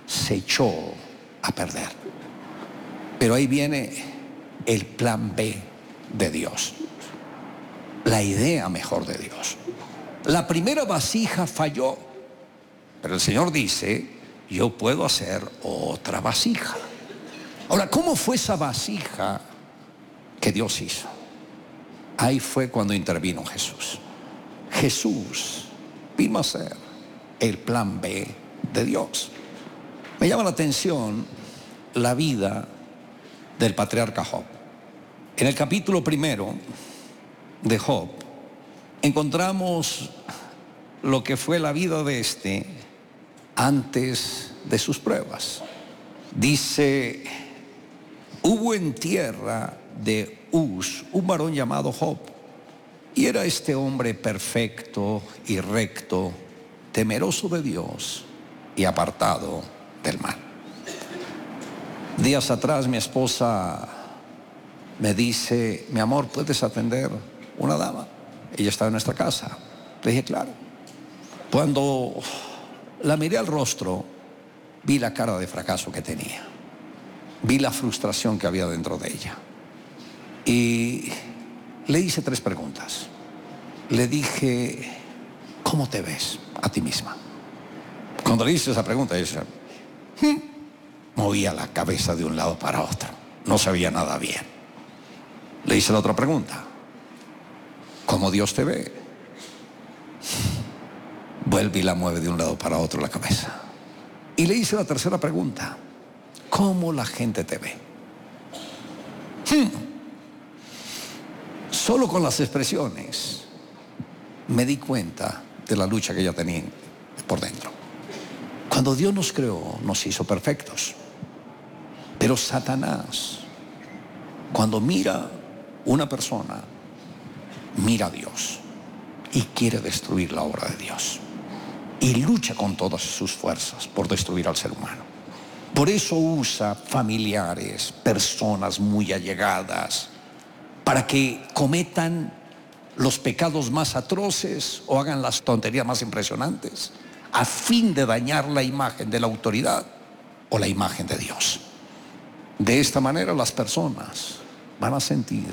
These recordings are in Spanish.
se echó a perder. Pero ahí viene el plan B de Dios, la idea mejor de Dios. La primera vasija falló, pero el Señor dice, yo puedo hacer otra vasija. Ahora, ¿cómo fue esa vasija que Dios hizo? Ahí fue cuando intervino Jesús. Jesús vino a ser el plan B de Dios. Me llama la atención la vida del patriarca Job. En el capítulo 1 de Job encontramos lo que fue la vida de este antes de sus pruebas. Dice, hubo en tierra de Uz un varón llamado Job, y era este hombre perfecto y recto, temeroso de Dios y apartado del mal. Días atrás mi esposa me dice, mi amor, ¿puedes atender una dama? Ella estaba en nuestra casa. Le dije, claro. Cuando la miré al rostro, vi la cara de fracaso que tenía. Vi la frustración que había dentro de ella. Y le hice 3 preguntas. Le dije, ¿cómo te ves a ti misma? Cuando le hice esa pregunta, ella movía la cabeza de un lado para otro. No se veía nada bien. Le hice la otra pregunta. ¿Cómo Dios te ve? Vuelve y la mueve de un lado para otro la cabeza. Y le hice la tercera pregunta. ¿Cómo la gente te ve? Solo con las expresiones me di cuenta de la lucha que ella tenía por dentro. Cuando Dios nos creó, nos hizo perfectos. Pero Satanás, cuando mira una persona, mira a Dios y quiere destruir la obra de Dios. Y lucha con todas sus fuerzas por destruir al ser humano. Por eso usa familiares, personas muy allegadas, para que cometan los pecados más atroces o hagan las tonterías más impresionantes, a fin de dañar la imagen de la autoridad o la imagen de Dios. De esta manera las personas van a sentir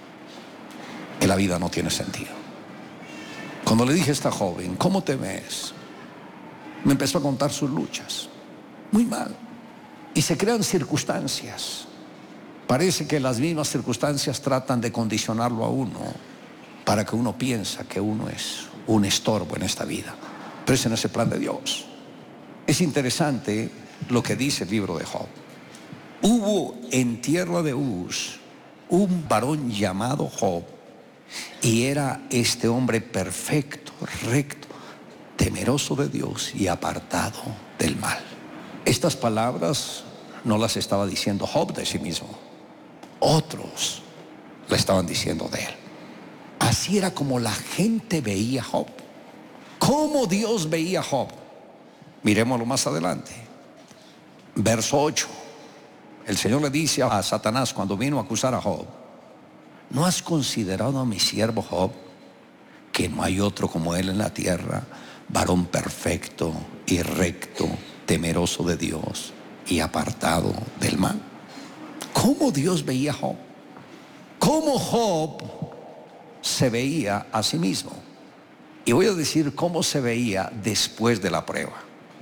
que la vida no tiene sentido. Cuando le dije a esta joven, ¿cómo te ves?, me empezó a contar sus luchas. Muy mal. Y se crean circunstancias. Parece que las mismas circunstancias tratan de condicionarlo a uno para que uno piensa que uno es un estorbo en esta vida. Pero ese no es el plan de Dios. Es interesante lo que dice el libro de Job. Hubo en tierra de Uz un varón llamado Job, y era este hombre perfecto, recto, temeroso de Dios y apartado del mal. Estas palabras no las estaba diciendo Job de sí mismo. Otros le estaban diciendo de él. Así era como la gente veía a Job. ¿Cómo Dios veía a Job? Miremoslo más adelante. Verso 8. El Señor le dice a Satanás cuando vino a acusar a Job: ¿no has considerado a mi siervo Job, que no hay otro como él en la tierra, varón perfecto y recto, temeroso de Dios y apartado del mal? ¿Cómo Dios veía a Job? ¿Cómo Job se veía a sí mismo? Y voy a decir cómo se veía después de la prueba.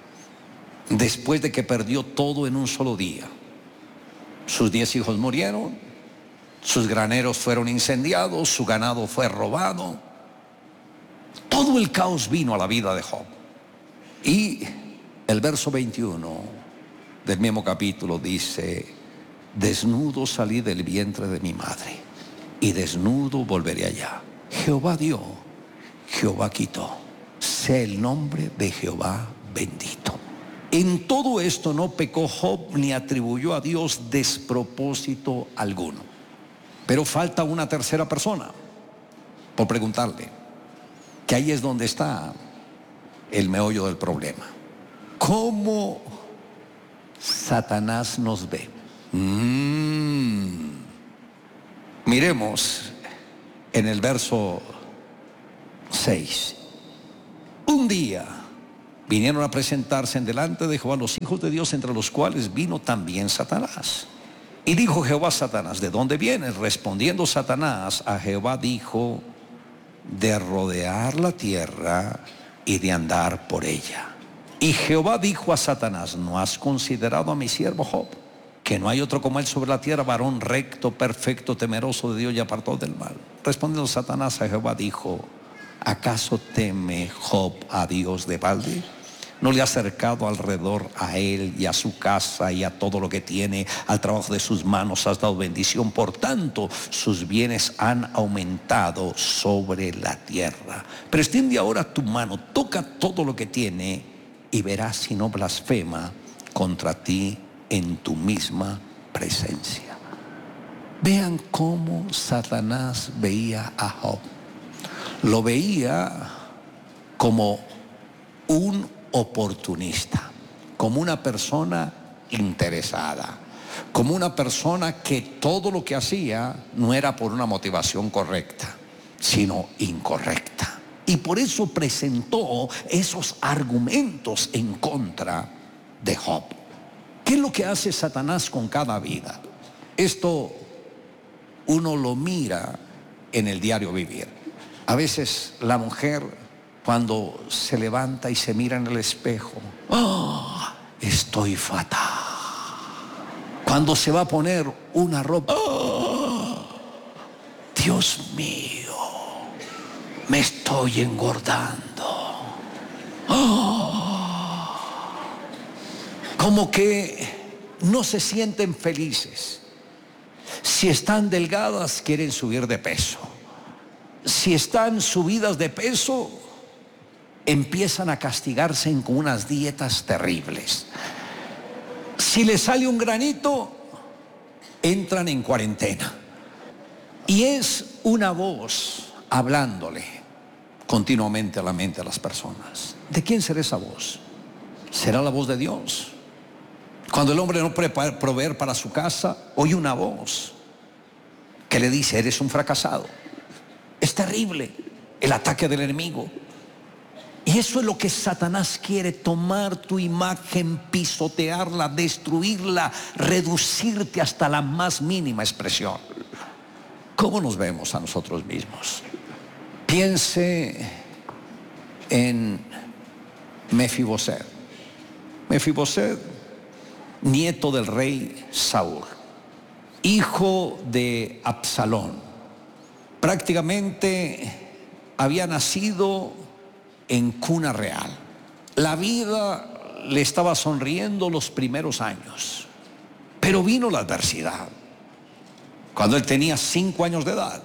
Después de que perdió todo en un solo día. Sus 10 hijos murieron, sus graneros fueron incendiados, su ganado fue robado. Todo el caos vino a la vida de Job. Y el verso 21 del mismo capítulo dice: desnudo salí del vientre de mi madre, y desnudo volveré allá. Jehová dio, Jehová quitó, sea el nombre de Jehová bendito. En todo esto no pecó Job ni atribuyó a Dios despropósito alguno. Pero falta una tercera persona por preguntarle, que ahí es donde está el meollo del problema. ¿Cómo Satanás nos ve? Miremos en el verso 6. Un día Vinieron a presentarse en delante de Jehová los hijos de Dios, entre los cuales vino también Satanás. Y dijo Jehová a Satanás: ¿de dónde vienes? Respondiendo Satanás a Jehová dijo: de rodear la tierra y de andar por ella. Y Jehová dijo a Satanás: ¿no has considerado a mi siervo Job, que no hay otro como él sobre la tierra, varón recto, perfecto, temeroso de Dios y apartado del mal? Respondiendo Satanás a Jehová dijo: ¿acaso teme Job a Dios de balde? ¿No le ha acercado alrededor a él y a su casa y a todo lo que tiene? Al trabajo de sus manos has dado bendición, por tanto sus bienes han aumentado sobre la tierra. Pero extiende ahora tu mano, toca todo lo que tiene, y verás si no blasfema contra ti en tu misma presencia. Vean cómo Satanás veía a Job. Lo veía como un oportunista, como una persona interesada, como una persona que todo lo que hacía no era por una motivación correcta, sino incorrecta. Y por eso presentó esos argumentos en contra de Job. ¿Qué es lo que hace Satanás con cada vida? Esto uno lo mira en el diario vivir. A veces la mujer, cuando se levanta y se mira en el espejo, ¡oh, estoy fatal! Cuando se va a poner una ropa, ¡oh, Dios mío, me estoy engordando! ¡Oh! Como que no se sienten felices. Si están delgadas, quieren subir de peso. Si están subidas de peso, empiezan a castigarse con unas dietas terribles. Si les sale un granito, entran en cuarentena. Y es una voz hablándole continuamente a la mente de las personas. ¿De quién será esa voz? ¿Será la voz de Dios? Cuando el hombre no puede proveer para su casa, oye una voz que le dice: eres un fracasado. Es terrible el ataque del enemigo. Y eso es lo que Satanás quiere: tomar tu imagen, pisotearla, destruirla, reducirte hasta la más mínima expresión. ¿Cómo nos vemos a nosotros mismos? Piense en Mefiboset. Mefiboset, nieto del rey Saúl, hijo de Absalón. Prácticamente había nacido en cuna real. La vida le estaba sonriendo los primeros años, pero vino la adversidad. Cuando él tenía 5 años de edad,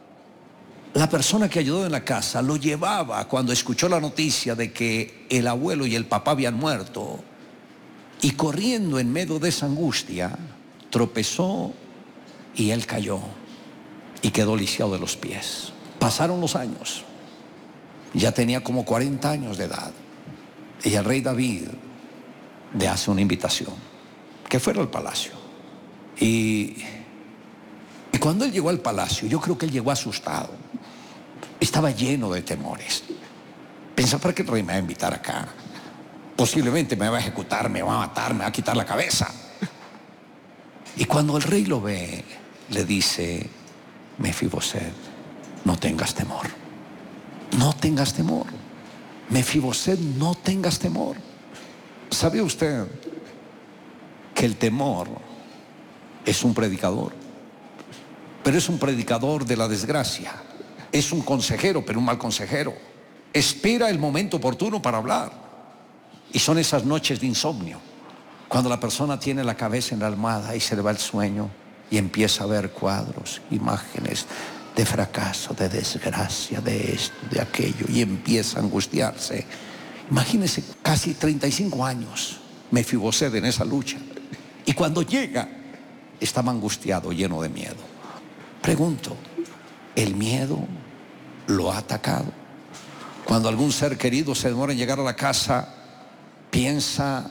la persona que ayudó en la casa lo llevaba, cuando escuchó la noticia de que el abuelo y el papá habían muerto, y corriendo en medio de esa angustia, tropezó y él cayó y quedó lisiado de los pies. Pasaron los años. Ya tenía como 40 años de edad. Y el rey David le hace una invitación, que fuera al palacio. Y cuando él llegó al palacio, yo creo que él llegó asustado. Estaba lleno de temores. Pensaba: ¿para qué el rey me va a invitar acá? Posiblemente me va a ejecutar, me va a matar, me va a quitar la cabeza. Y cuando el rey lo ve, le dice: Mefiboset, no tengas temor. No tengas temor. Mefiboset, no tengas temor. ¿Sabe usted que el temor es un predicador? Pero es un predicador de la desgracia. Es un consejero, pero un mal consejero. Espera el momento oportuno para hablar. Y son esas noches de insomnio, cuando la persona tiene la cabeza en la almohada y se le va el sueño y empieza a ver cuadros, imágenes de fracaso, de desgracia, de esto, de aquello, y empieza a angustiarse. Imagínense, casi 35 años Mefiboset en esa lucha, y cuando llega estaba angustiado, lleno de miedo. Pregunto, ¿el miedo lo ha atacado? Cuando algún ser querido se demora en llegar a la casa, ¿piensa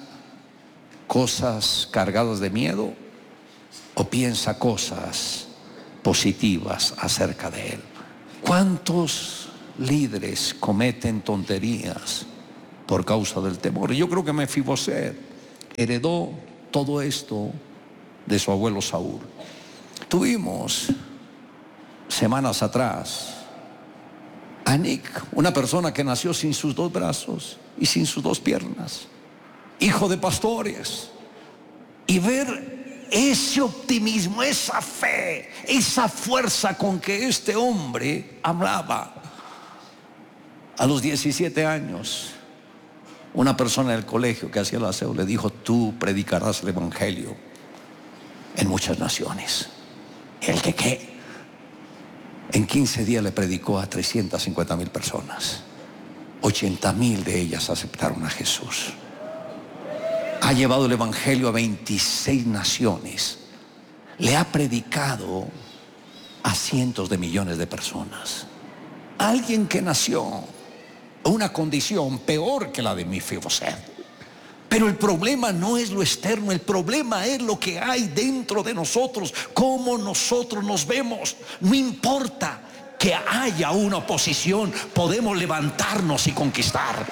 cosas cargadas de miedo o piensa cosas positivas acerca de él? ¿Cuántos líderes cometen tonterías por causa del temor. Y yo creo que Mefiboset heredó todo esto de su abuelo Saúl. Tuvimos semanas atrás a Nick, una persona que nació sin sus dos brazos y sin sus dos piernas, hijo de pastores, y ver ese optimismo, esa fe, esa fuerza con que este hombre hablaba. A los 17 años, una persona del colegio que hacía el aseo le dijo: tú predicarás el evangelio en muchas naciones. ¿El que qué? En 15 días le predicó a 350,000 personas. 80,000 de ellas aceptaron a Jesús. Ha llevado el evangelio a 26 naciones. Le ha predicado a cientos de millones de personas. Alguien que nació en una condición peor que la de Mefiboset. Pero el problema no es lo externo, el problema es lo que hay dentro de nosotros, cómo nosotros nos vemos. No importa que haya una oposición, podemos levantarnos y conquistar.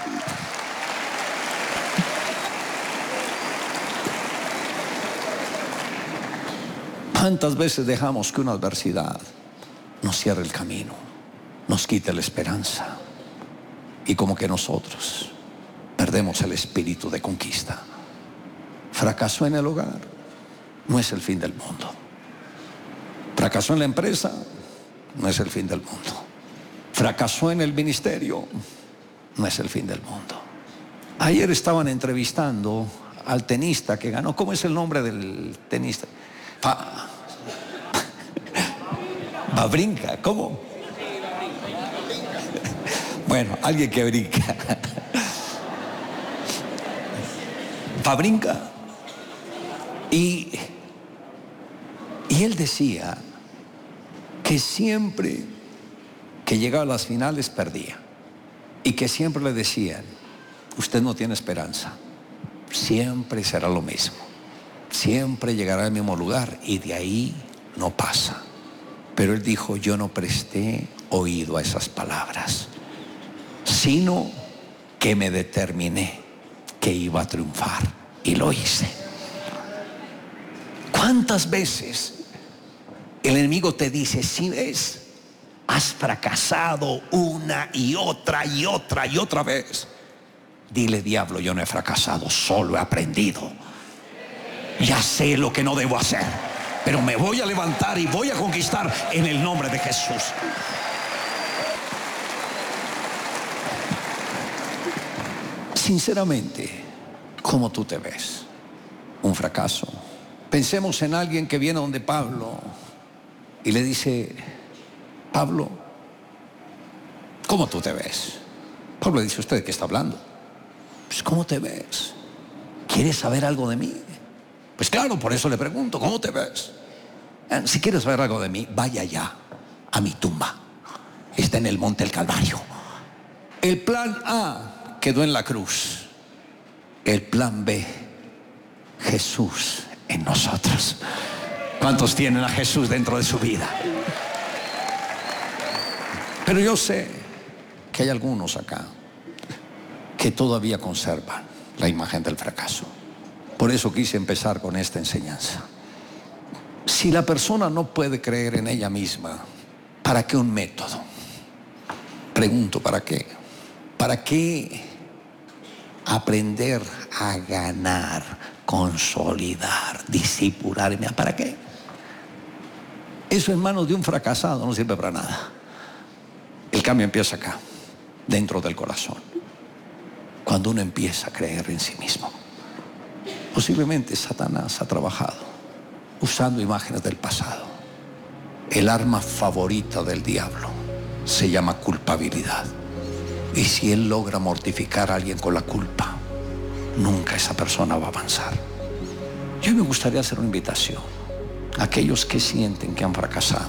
¿Cuántas veces dejamos que una adversidad nos cierre el camino, nos quite la esperanza, y como que nosotros perdemos el espíritu de conquista? Fracasó en el hogar, no es el fin del mundo. Fracasó en la empresa, no es el fin del mundo. Fracasó en el ministerio, no es el fin del mundo. Ayer estaban entrevistando al tenista que ganó. ¿Cómo es el nombre del tenista? Babrinka, ¿cómo? Bueno, alguien que brinca. Babrinka. Y él decía que siempre que llegaba a las finales perdía, y que siempre le decían: usted no tiene esperanza, siempre será lo mismo, siempre llegará al mismo lugar y de ahí no pasa. Pero él dijo: yo no presté oído a esas palabras, sino que me determiné que iba a triunfar y lo hice. ¿Cuántas veces el enemigo te dice: si ves, has fracasado una y otra y otra y otra vez? Dile: diablo, yo no he fracasado, solo he aprendido. Ya sé lo que no debo hacer, pero me voy a levantar y voy a conquistar en el nombre de Jesús. Sinceramente, ¿cómo tú te ves? ¿Un fracaso? Pensemos en alguien que viene donde Pablo y le dice: Pablo, ¿cómo tú te ves? Pablo le dice: ¿usted de qué está hablando? Pues, ¿cómo te ves? ¿Quieres saber algo de mí? Pues claro, por eso le pregunto: ¿cómo te ves? Si quieres saber algo de mí, vaya allá a mi tumba. Está en el monte del Calvario. El plan A quedó en la cruz. El plan B, Jesús en nosotros. ¿Cuántos tienen a Jesús dentro de su vida? Pero yo sé que hay algunos acá que todavía conservan la imagen del fracaso. Por eso quise empezar con esta enseñanza. Si la persona no puede creer en ella misma, ¿para qué un método? Pregunto: ¿para qué? ¿Para qué aprender a ganar, consolidar, discipularme? ¿Para qué? Eso en manos de un fracasado no sirve para nada. El cambio empieza acá, dentro del corazón, cuando uno empieza a creer en sí mismo. Posiblemente Satanás ha trabajado usando imágenes del pasado. El arma favorita del diablo se llama culpabilidad. Y si él logra mortificar a alguien con la culpa, nunca esa persona va a avanzar. Yo me gustaría hacer una invitación a aquellos que sienten que han fracasado.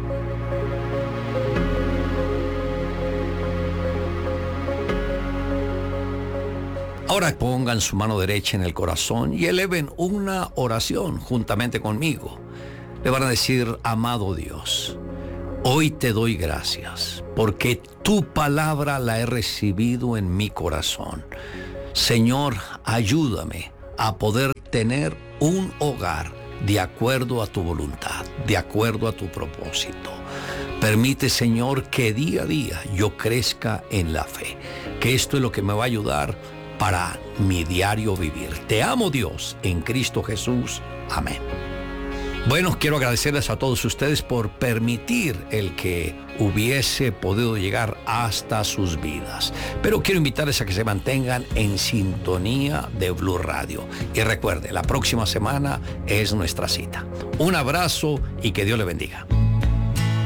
Ahora pongan su mano derecha en el corazón y eleven una oración juntamente conmigo. Le van a decir: amado Dios, Hoy te doy gracias porque tu palabra la he recibido en mi corazón. Señor, ayúdame a poder tener un hogar de acuerdo a tu voluntad, de acuerdo a tu propósito. Permite, Señor, que día a día yo crezca en la fe, que esto es lo que me va a ayudar para mi diario vivir. Te amo, Dios, en Cristo Jesús. Amén. Bueno, quiero agradecerles a todos ustedes por permitir el que hubiese podido llegar hasta sus vidas. Pero quiero invitarles a que se mantengan en sintonía de Blue Radio. Y recuerde, la próxima semana es nuestra cita. Un abrazo y que Dios le bendiga.